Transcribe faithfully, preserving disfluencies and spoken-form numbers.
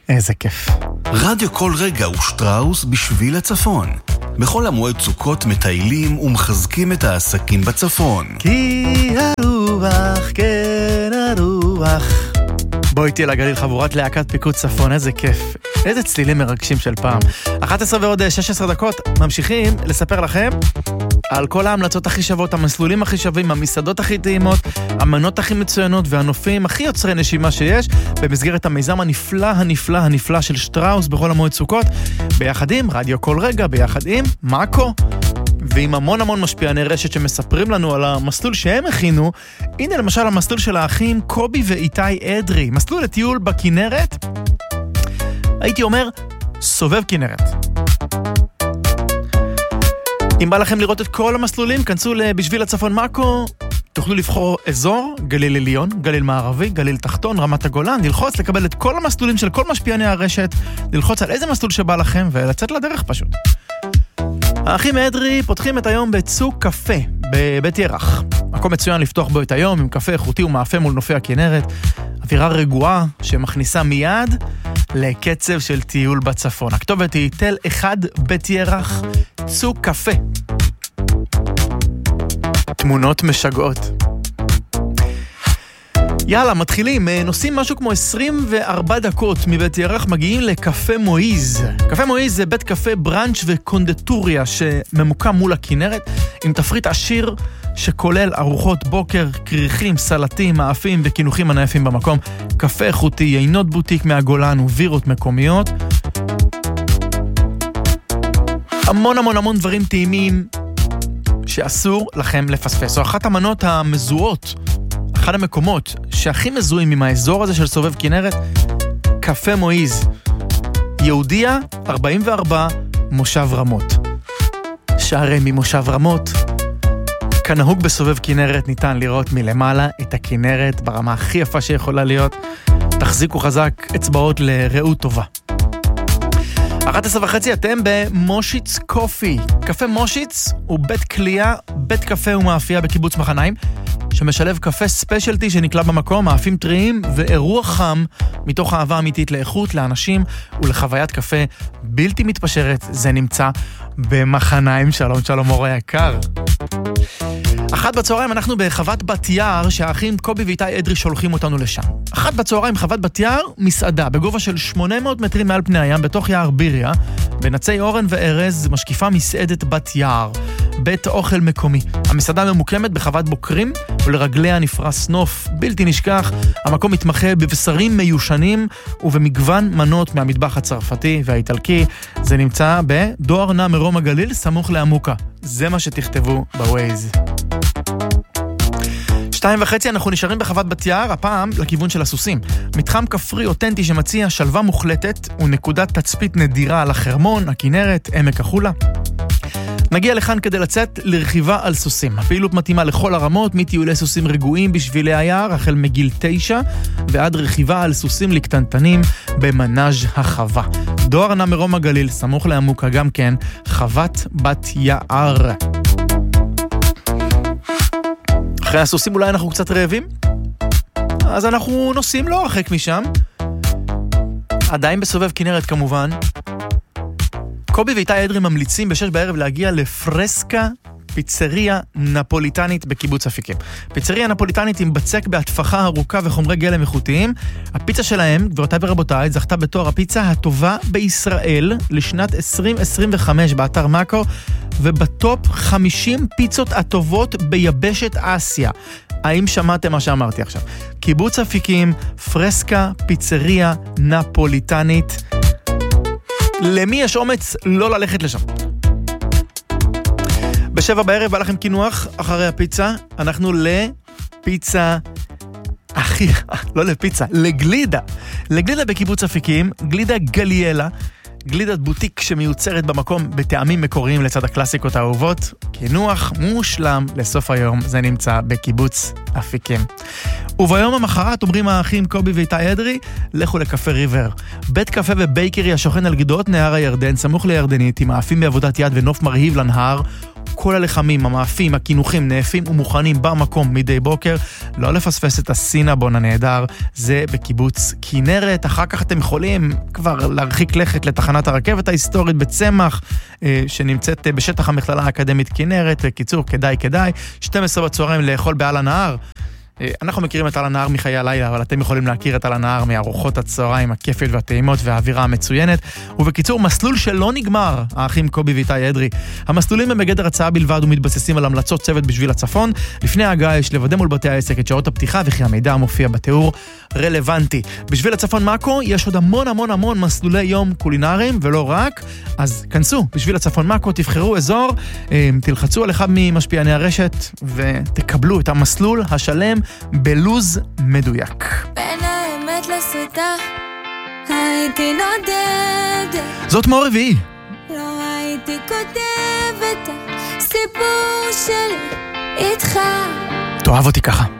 איזה כיף. רדיו כל רגע ושטראוס בשביל הצפון. בכל המועד סוכות מטיילים ומחזקים את העסקים בצפון. כי הרוח, כן הרוח. בואי איתי לגליל, חבורת להקת פיקוד צפון, איזה כיף. איזה צלילים מרגשים של פעם. אחת עשרה ועוד שש עשרה דקות, ממשיכים לספר לכם על כל ההמלצות הכי שוות, המסלולים הכי שווים, המסעדות הכי טעימות, המנות הכי מצוינות והנופים הכי יוצרי נשימה שיש, במסגרת המיזם הנפלא, הנפלא, הנפלא של שטראוס בכל המועד סוכות, ביחד עם רדיו כל רגע, ביחד עם מאקו, ועם המון המון משפיעני רשת שמספרים לנו על המסלול שהם הכינו. הנה למשל המסלול של האחים קובי ואיתי אדרי, מסלול לטיול בכנרת, הייתי אומר, סובב כנרת. אם בא לכם לראות את כל המסלולים, כנסו לבשביל הצפון מאקו, תוכלו לבחור אזור, גליל עליון, גליל מערבי, גליל תחתון, רמת הגולן, ללחוץ, לקבל את כל המסלולים של כל משפיעני הרשת, ללחוץ על איזה מסלול שבא לכם ולצאת לדרך פשוט. האחים אדרי פותחים את היום בצוק קפה בבית ירח. מקום מצוין לפתוח בו את היום עם קפה איכותי ומאפה מול נופי הכנרת. אווירה רגועה שמכניסה מיד לקצב של טיול בצפון. הכתובת היא תל אחד בית ירח, צוק קפה. תמונות משגעות. יאללה, מתחילים. נוסעים משהו כמו עשרים וארבע דקות מבית ירח, מגיעים לקפה מואיז. קפה מואיז זה בית קפה ברנץ' וקונדטוריה שממוקם מול הכנרת, עם תפריט עשיר שכולל ארוחות בוקר, קריחים, סלטים, מאפים וכינוחים ענפים במקום. קפה איכותי, יינות בוטיק מהגולן ובירות מקומיות. המון המון המון דברים טעימים שאסור לכם לפספס. זו אחת המנות המזוהות, אחד המקומות שהכי מזוהים עם האזור הזה של סובב כנרת, קפה מואיז. יהודיה, ארבעים וארבע, מושב רמות. שערי ממושב רמות. כנהוג בסובב כנרת ניתן לראות מלמעלה את הכנרת ברמה הכי יפה שיכולה להיות. תחזיקו חזק אצבעות לראות טובה. אחת עשרה וחצי אתם במושיץ קופי. קפה מושיץ הוא בית קלייה, בית קפה ומאפייה בקיבוץ מחניים, שמשלב קפה ספיישלטי שנקלע במקום, מאפים טריים ואירוח חם, מתוך אהבה אמיתית לאיכות, לאנשים ולחוויית קפה בלתי מתפשרת. זה נמצא במחניים. שלום שלום אור היקר. אחת בצהריים אנחנו בחוות בת יער, שהאחים קובי ואיתי אדרי שולחים אותנו לשם. אחת בצהריים חוות בת יער, מסעדה בגובה של שמונה מאות מטרים מעל פני הים, בתוך יער ביריה, בנצי אורן וארז, משקיפה מסעדת בת יער, בית אוכל מקומי. המסעדה ממוקמת בחוות בוקרים, ולרגליה נפרס נוף בלתי נשכח. המקום מתמחה בבשרים מיושנים ובמגוון מנות מהמטבח הצרפתי והאיטלקי. זה נמצא בדואר נע מרום הגליל, סמוך לעמוקה. זה מה שתכתבו בווייז. שתיים וחצי אנחנו נשארים בחוות בת יער, הפעם לכיוון של הסוסים. מתחם כפרי אותנטי שמציע שלווה מוחלטת ונקודת תצפית נדירה על החרמון, הכנרת, עמק החולה. נגיע לכאן כדי לצאת לרכיבה על סוסים. הפעילות מתאימה לכל הרמות, מטיולי סוסים רגועים בשבילי היער, החל מגיל תשע, ועד רכיבה על סוסים לקטנטנים במנאז' החווה. דואר נע מרום הגליל, סמוך לעמוקה גם כן, חוות בת יער. אחרי הסוסים אולי אנחנו קצת רעבים? אז אנחנו נוסעים לא רחק משם. עדיין בסובב כנרת כמובן. קובי ואיתי אדרי ממליצים בשש בערב להגיע לפרסקה פיצריה נפוליטנית בקיבוץ אפיקים. פיצריה נפוליטנית עם בצק בהתפחה ארוכה וחומרי גלם איכותיים. הפיצה שלהם, גבירותיי ורבותיי, זכתה בתואר הפיצה הטובה בישראל לשנת עשרים עשרים וחמש באתר מאקו, ובטופ חמישים פיצות הטובות ביבשת אסיה. האם שמעתם מה שאמרתי עכשיו? קיבוץ אפיקים, פרסקה פיצריה נפוליטנית. למי יש אומץ לא ללכת לשם? בשבע בערב בא לכם כינוח אחרי הפיצה. אנחנו לפיצה אחי, לא לפיצה, לגלידה. לגלידה בקיבוץ אפיקים, גלידה גליאלה, גלידת בוטיק שמיוצרת במקום בטעמים מקוריים לצד הקלאסיקות האהובות. כינוח מושלם לסוף היום, זה נמצא בקיבוץ אפיקים. וביום המחרת אומרים האחים קובי ואיתי אדרי, לכו לקפה ריבר. בית קפה ובייקרי השוכן על גדות נהר הירדן, סמוך לירדנית, עם מאפים בעבודת יד ונוף מרהיב לנהר. כל הלחמים, המאפים, הכינוחים, נאפים ומוכנים במקום מדי בוקר. לא לפספס את הסינבון הנהדר, זה בקיבוץ כנרת. אחר כך אתם יכולים כבר להרחיק לכת לתחנת הרכבת ההיסטורית בצמח, שנמצאת בשטח המכללה האקדמית כנרת. בקיצור, כדאי, כדאי. שתים עשרה בצהריים לאכול בעל הנהר. אנחנו מכירים את על הנהר מחיי הלילה, אבל אתם יכולים להכיר את על הנהר מארוחות הצהריים הכיפיות והטעימות והאווירה המצוינת. ובקיצור, מסלול שלא נגמר, האחים קובי ואיתי אדרי. המסלולים הם בגדר הצעה בלבד ומתבססים על המלצות צוות בשביל הצפון. לפני ההגעה יש לוודא מול בתי העסק את שעות הפתיחה, וכי המידע המופיע בתיאור רלוונטי. בשביל הצפון מאקו יש עוד המון המון המון מסלולי יום קולינריים, ולא רק. אז כנסו, בשביל הצפון מאקו, תבחרו אזור, תלחצו על אחד ממשפיעני הרשת ותקבלו את המסלול השלם בלוז מדויק. בין האמת לסריטה הייתי נודדת, זאת מאור רביעי. לא הייתי כותבת סיפור שלי איתך. תאהב אותי ככה.